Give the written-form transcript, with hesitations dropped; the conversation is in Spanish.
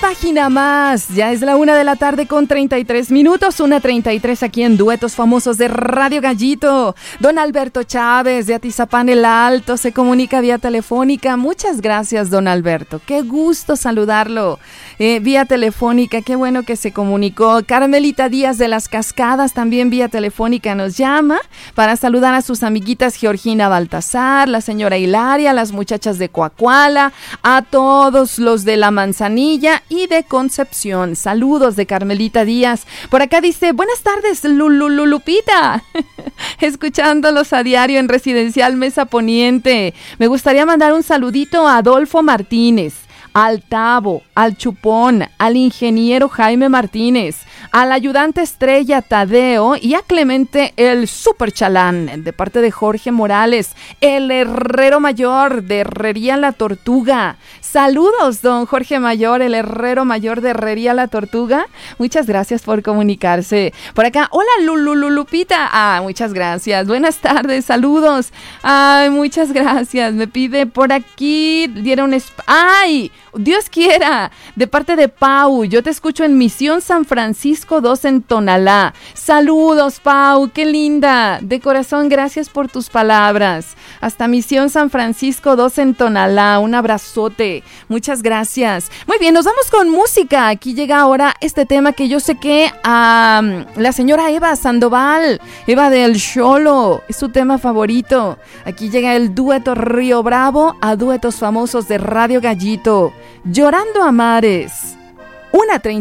página más. Ya es la 1:33 p.m, 1:33 aquí en Duetos Famosos de Radio Gallito. Don Alberto Chávez de Atizapán el Alto se comunica vía telefónica. Muchas gracias, don Alberto. Qué gusto saludarlo vía telefónica. Qué bueno que se comunicó. Carmelita Díaz de las Cascadas también vía telefónica nos llama para saludar a sus amiguitas Georgina Baltasar, la señora Hilaria, las muchachas de Coacuala, a todos los de La Manzanilla y de Concepción. Saludos de Carmelita Díaz. Por acá dice, buenas tardes, Lupita. Escuchándolos a diario en Residencial Mesa Poniente. Me gustaría mandar un saludito a Adolfo Martínez, al Tavo, al Chupón, al ingeniero Jaime Martínez, al ayudante Estrella Tadeo y a Clemente el Super Chalán, de parte de Jorge Morales, el herrero mayor de Herrería La Tortuga. Saludos, don Jorge Mayor, el herrero mayor de Herrería La Tortuga. Muchas gracias por comunicarse. Por acá, hola Lupita. Muchas gracias. Buenas tardes, saludos. Muchas gracias. Me pide por aquí, dieron Dios quiera, de parte de Pau, yo te escucho en Misión San Francisco 2 en Tonalá. Saludos, Pau, qué linda. De corazón, gracias por tus palabras. Hasta Misión San Francisco 2 en Tonalá, un abrazote. Muchas gracias. Muy bien, nos vamos con música. Aquí llega ahora este tema que yo sé que a la señora Eva Sandoval, Eva del Xolo, es su tema favorito. Aquí llega el dueto Río Bravo a Duetos Famosos de Radio Gallito. Llorando a mares. 1:30